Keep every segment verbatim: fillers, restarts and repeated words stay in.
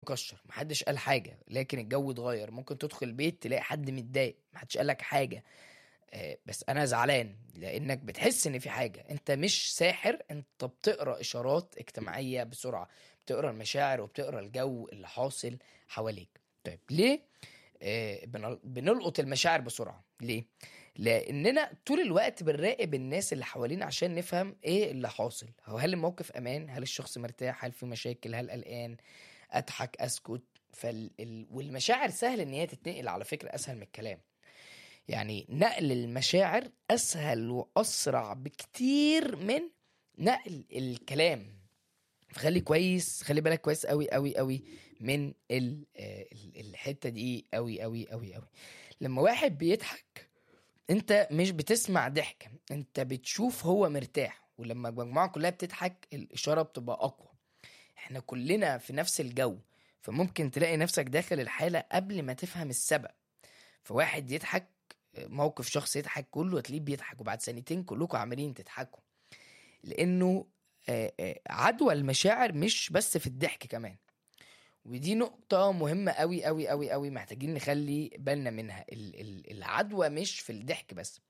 مكشر، محدش قال حاجة لكن الجو اتغير. ممكن تدخل البيت تلاقي حد متضايق، محدش قالك حاجة، آه، بس انا زعلان لانك بتحس ان في حاجة. انت مش ساحر، انت بتقرأ اشارات اجتماعية بسرعة، بتقرأ المشاعر وبتقرأ الجو اللي حاصل حواليك. طيب ليه آه، بنل- بنلقط المشاعر بسرعة؟ ليه؟ لأننا طول الوقت بنراقب الناس اللي حوالينا عشان نفهم ايه اللي حاصل. هو هل الموقف امان؟ هل الشخص مرتاح؟ هل في مشاكل؟ هل قلقان؟ اضحك؟ اسكت؟ فال... ال... والمشاعر سهل ان هي تتنقل، على فكرة اسهل من الكلام. يعني نقل المشاعر اسهل واسرع بكتير من نقل الكلام. فخلي كويس، خلي بالك كويس قوي قوي قوي من ال... آه، ال- الحتة دي قوي قوي قوي قوي. لما واحد بيضحك انت مش بتسمع ضحك، انت بتشوف هو مرتاح. ولما المجموعة كلها بتضحك الإشارة بتبقى أقوى. احنا كلنا في نفس الجو، فممكن تلاقي نفسك داخل الحالة قبل ما تفهم السبب. فواحد يضحك، موقف شخص يضحك كله هتلاقيه بيضحك، وبعد ثانيتين كلكم عمالين تضحكوا. لأنه آه، آه، عدوى المشاعر مش بس في الضحك كمان. ودي نقطة مهمة قوي قوي قوي قوي، محتاجين نخلي بالنا منها. ال- ال- العدوى مش في الضحك بس.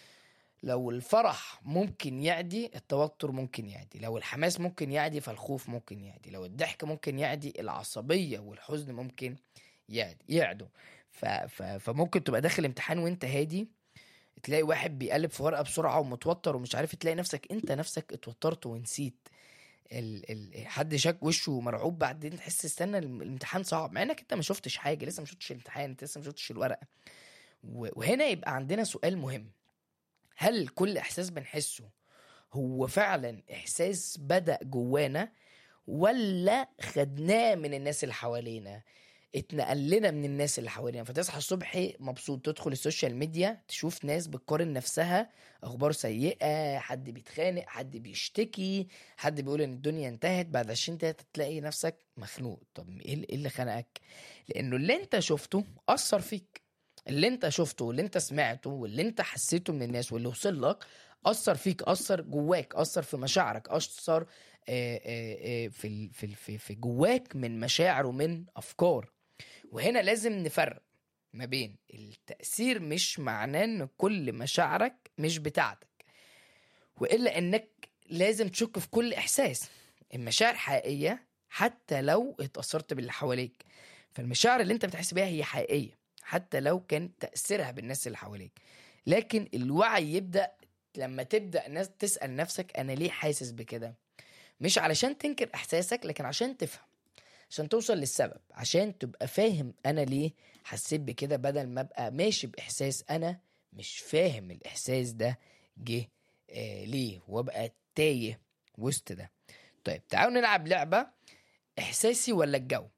لو الفرح ممكن يعدي، التوتر ممكن يعدي. لو الحماس ممكن يعدي، فالخوف ممكن يعدي. لو الضحك ممكن يعدي، العصبية والحزن ممكن يعدي يعدوا. ف... ف... فممكن تبقى داخل امتحان وانت هادي، تلاقي واحد بيقلب في ورقة بسرعة ومتوتر ومش عارف، تلاقي نفسك انت نفسك اتوترت ونسيت. ال... ال... حد شاك وشه مرعوب، بعدين تحس استنى الم- الامتحان صعب، مع انك انت ما شفتش حاجة، لسه ما شفتش الامتحان، انت لسه ما شفتش الورقة. و... وهنا يبقى عندنا سؤال مهم: هل كل احساس بنحسه هو فعلا احساس بدأ جوانا، ولا خدناه من الناس اللي حوالينا، اتنقل لنا من الناس اللي حوالينا؟ فتصحى الصبح مبسوط، تدخل السوشيال ميديا تشوف ناس بتقارن نفسها، اخبار سيئة، حد بيتخانق، حد بيشتكي، حد بيقول ان الدنيا انتهت، بعد عشرين دقيقة تلاقي نفسك مخنوق. طب ايه اللي إيه اللي خنقك؟ لانه اللي انت شفته اثر فيك. اللي انت شفته واللي انت سمعته واللي انت حسيته من الناس واللي وصل لك اثر فيك، اثر جواك، اثر في مشاعرك، اثر آه، آه، آه، في ال- في ال- في في جواك من مشاعر ومن افكار. وهنا لازم نفرق ما بين التأثير، مش معناه ان كل مشاعرك مش بتاعتك، والا انك لازم تشك في كل احساس. المشاعر حقيقية حتى لو اتأثرت باللي حواليك. فالمشاعر اللي انت بتحس بيها هي حقيقية حتى لو كان تأثيرها بالناس اللي حواليك. لكن الوعي يبدأ لما تبدأ ناس تسأل نفسك انا ليه حاسس بكده، مش علشان تنكر احساسك لكن عشان تفهم، عشان توصل للسبب، عشان تبقى فاهم انا ليه حسيت بكده، بدل ما ابقى ماشي باحساس انا مش فاهم الاحساس ده جه آه ليه، وابقى تايه وسط ده. طيب تعالوا نلعب لعبة: احساسي ولا الجو.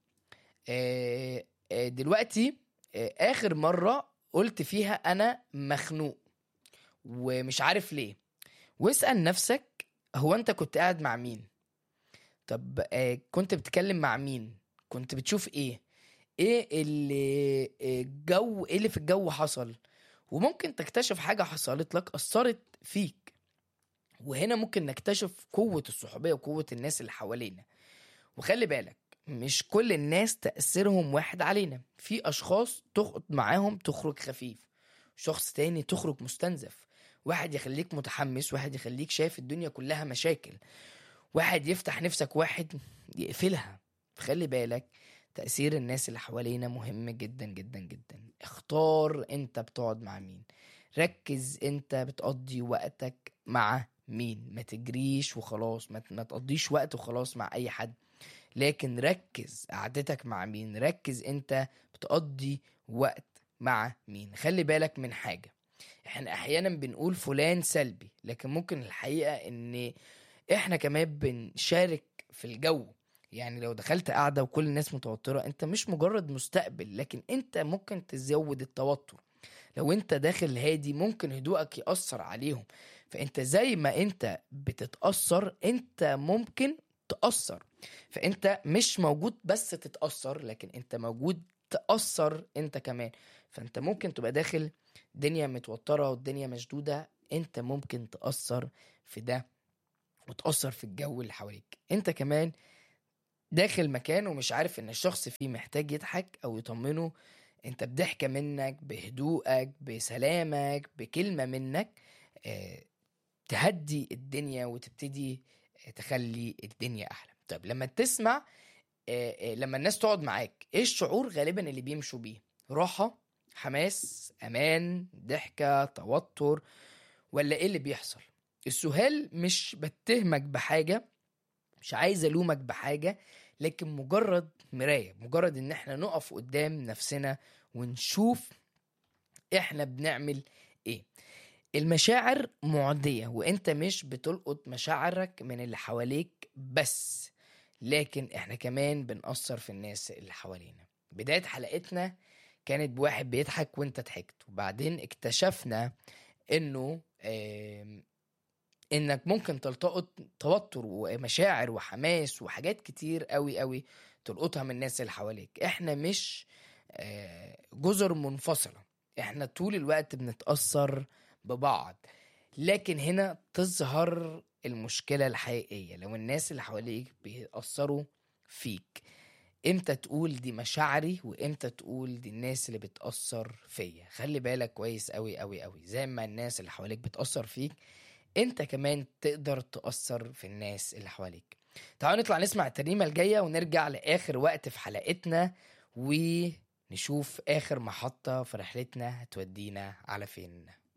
آه آه دلوقتي آه اخر مرة قلت فيها انا مخنوق ومش عارف ليه، واسأل نفسك هو انت كنت قاعد مع مين؟ طب آه كنت بتتكلم مع مين؟ كنت بتشوف ايه؟ ايه اللي آه، الجو، ايه اللي في الجو حصل؟ وممكن تكتشف حاجة حصلت لك أثرت فيك. وهنا ممكن نكتشف قوة الصحوبية وقوة الناس اللي حوالينا. وخلي بالك مش كل الناس تأثيرهم واحد علينا. في أشخاص تخرج معاهم تخرج خفيف، شخص تاني تخرج مستنزف. واحد يخليك متحمس، واحد يخليك شايف الدنيا كلها مشاكل، واحد يفتح نفسك، واحد يقفلها. فخلي بالك تأثير الناس اللي حوالينا مهم جدا جدا جدا. اختار انت بتقعد مع مين، ركز انت بتقضي وقتك مع مين. ما تجريش وخلاص، ما ما تقضيش وقت وخلاص مع اي حد، لكن ركز قعدتك مع مين، ركز انت بتقضي وقت مع مين. خلي بالك من حاجة: احنا احيانا بنقول فلان سلبي، لكن ممكن الحقيقة ان احنا كمان بنشارك في الجو. يعني لو دخلت قاعدة وكل الناس متوترة، انت مش مجرد مستقبل، لكن انت ممكن تزود التوتر. لو انت داخل هادي ممكن هدوءك يأثر عليهم. فانت زي ما انت بتتأثر انت ممكن تأثر. فانت مش موجود بس تتأثر، لكن انت موجود تأثر انت كمان. فانت ممكن تبقى داخل دنيا متوترة والدنيا مشدودة، انت ممكن تأثر في ده وتأثر في الجو اللي حواليك. انت كمان داخل مكان ومش عارف ان الشخص فيه محتاج يضحك او يطمنه، انت بضحكة منك، بهدوءك، بسلامك، بكلمة منك، آه، تهدي الدنيا وتبتدي آه، تخلي الدنيا احلى. طيب لما تسمع، آه، آه، لما الناس تقعد معاك، ايه الشعور غالبا اللي بيمشوا بيه؟ راحة، حماس، امان، ضحكة، توتر، ولا ايه اللي بيحصل؟ السؤال مش بتهمك بحاجة، مش عايز الومك بحاجة، لكن مجرد مراية، مجرد ان احنا نقف قدام نفسنا ونشوف احنا بنعمل ايه. المشاعر معدية، وانت مش بتلقط مشاعرك من اللي حواليك بس، لكن احنا كمان بنأثر في الناس اللي حوالينا. بداية حلقتنا كانت بواحد بيضحك وانت ضحكت، وبعدين اكتشفنا انه آم، انك ممكن تلتقط توتر ومشاعر وحماس وحاجات كتير قوي قوي تلقطها من الناس اللي حواليك. احنا مش آه، جزر منفصلة، احنا طول الوقت بنتأثر ببعض. لكن هنا تظهر المشكلة الحقيقية، لو الناس اللي حواليك بيأثروا فيك، امتى تقول دي مشاعري وامتى تقول دي الناس اللي بتأثر فيا. خلي بالك كويس قوي قوي قوي، زي ما الناس اللي حواليك بتأثر فيك، انت كمان تقدر تأثر في الناس اللي حواليك. تعالوا نطلع نسمع الترنيمة الجاية ونرجع لآخر وقت في حلقتنا، ونشوف آخر محطة في رحلتنا هتودينا على فين.